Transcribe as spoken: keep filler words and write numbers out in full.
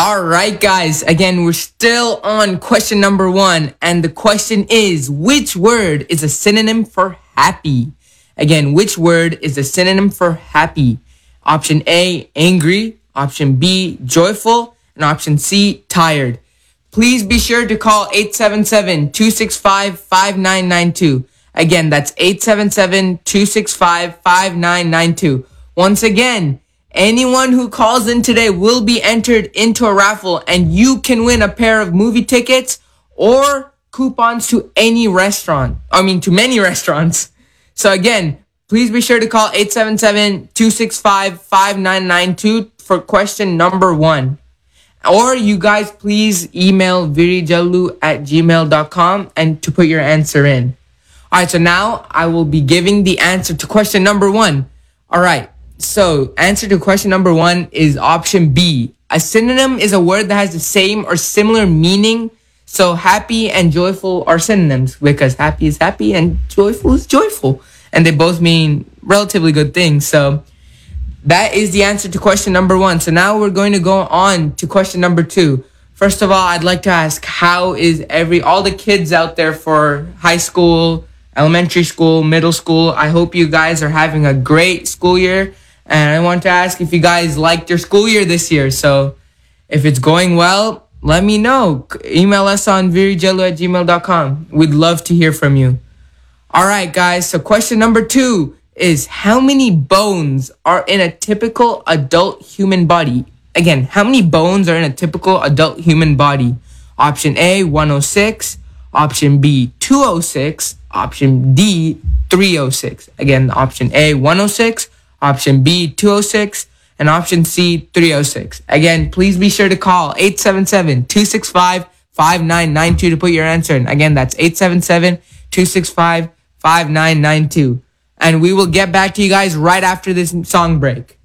All right, guys. Again, we're still on question number one. And the question is, which word is a synonym for happy? Again, which word is a synonym for happy? Option A, angry. Option B, joyful. And option C, tired. Please be sure to call eight seven seven, two six five, five nine nine two. Again, that's eight seven seven, two six five, five nine nine two. Once again, anyone who calls in today will be entered into a raffle and you can win a pair of movie tickets or coupons to any restaurant. I mean, to many restaurants. So again, please be sure to call eight seven seven, two six five, five nine nine two for question number one. Or you guys please email virijalu at gmail dot com and to put your answer in. All right, so now I will be giving the answer to question number one. All right, so answer to question number one is option B. A synonym is a word that has the same or similar meaning. So happy and joyful are synonyms because happy is happy and joyful is joyful. And they both mean relatively good things. So that is the answer to question number one. So now we're going to go on to question number two. First of all, I'd like to ask, how is every all the kids out there for high school, elementary school, middle school? I hope you guys are having a great school year. And I want to ask if you guys liked your school year this year. So if it's going well, let me know. Email us on virijalu at gmail dot com. We'd love to hear from you. All right, guys. So question number two is, how many bones are in a typical adult human body? Again, how many bones are in a typical adult human body? Option A, one hundred six. Option B, two hundred six. Option D, three hundred six. Again, option A, one hundred six. Option B, two hundred six. And option C, three hundred six. Again, please be sure to call eight seven seven, two six five, five nine nine two to put your answer in. Again, that's eight seven seven, two six five, five nine nine two. And we will get back to you guys right after this song break.